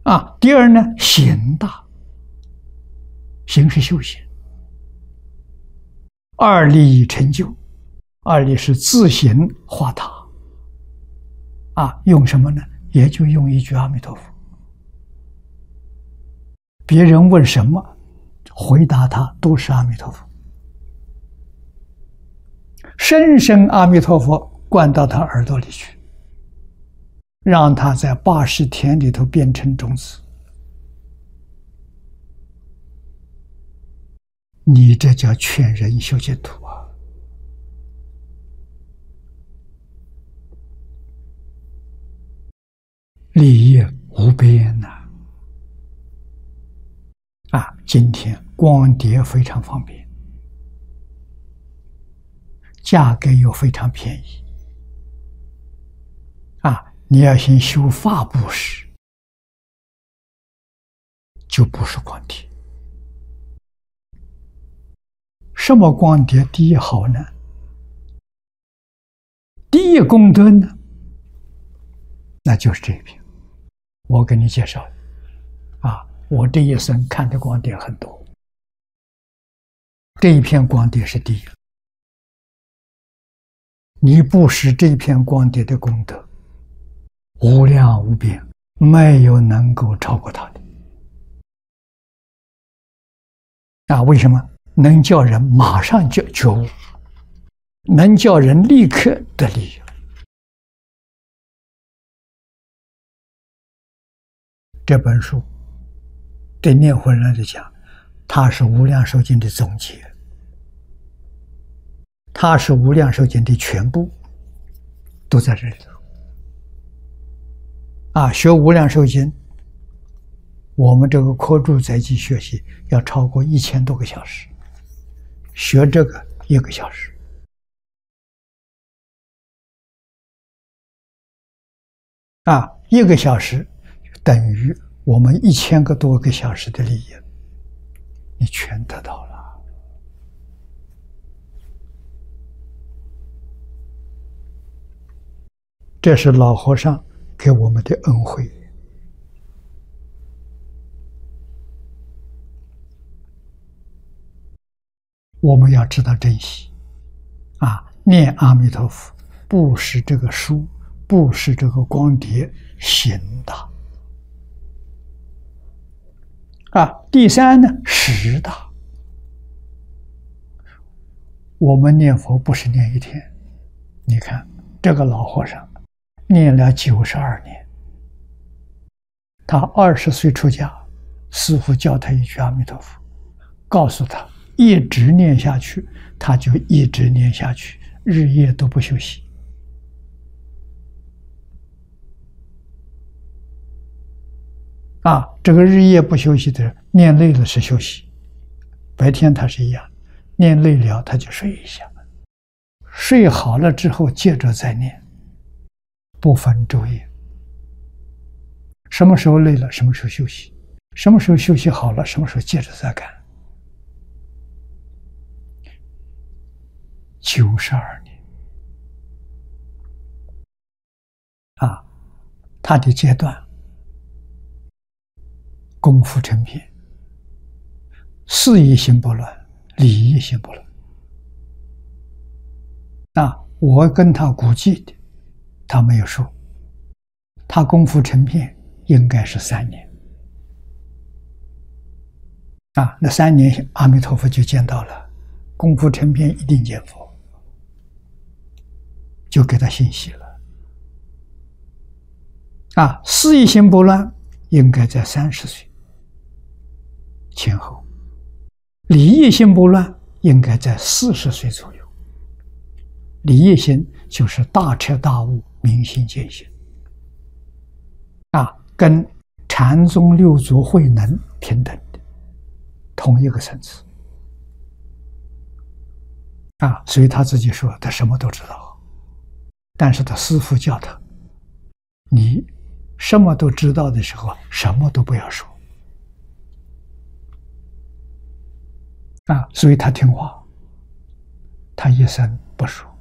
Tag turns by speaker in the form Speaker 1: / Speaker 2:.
Speaker 1: 第二呢，行大，行是修行，二力成就，二力是自行化他，用什么呢？也就用一句阿弥陀佛。别人问什么，回答他都是阿弥陀佛，深深阿弥陀佛灌到他耳朵里去，让他在80天里头变成种子。你这叫劝人修净土啊！利益无边呐！今天光碟非常方便，价格又非常便宜。你要先修法布施，就不是光碟。什么光碟第一好呢？第一功德呢？那就是这一篇。我给你介绍我这一生看的光碟很多，这一篇光碟是第一。你布施这一篇光碟的功德无量无边，没有能够超过它的。为什么？能叫人马上就觉悟，能叫人立刻得利益。这本书对念佛人来讲，它是无量寿经的总结，它是无量寿经的全部，都在这里头。学无量寿经，我们这个科注载记学习要超过1000多个小时，学这个1个小时。1个小时等于我们1000多个小时的利益，你全得到了。这是老和尚给我们的恩惠。我们要知道珍惜念阿弥陀佛，布施这个书，布施这个光碟，行大。第三呢，识大。我们念佛不是念1天，你看这个老和尚念了92年，他20岁出家，师父教他一句阿弥陀佛，告诉他一直念下去，他就一直念下去，日夜都不休息。这个日夜不休息的人，念累了是休息，白天他是一样，念累了他就睡一下，睡好了之后接着再念，不分昼夜。什么时候累了，什么时候休息，什么时候休息好了，什么时候接着再干。92年他的阶段功夫成片，事业心不乱，理业心不乱。我跟他估计的，他没有说，他功夫成片应该是3年。那3年阿弥陀佛就见到了，功夫成片一定见佛，就给他信息了。事业心不乱应该在30岁前后，理业心不乱应该在40岁左右。理业心就是大彻大悟、明心见性，跟禅宗6祖慧能平等的，同一个层次。所以他自己说他什么都知道，但是他师父叫他，你什么都知道的时候，什么都不要说。所以他听话，他一生不说。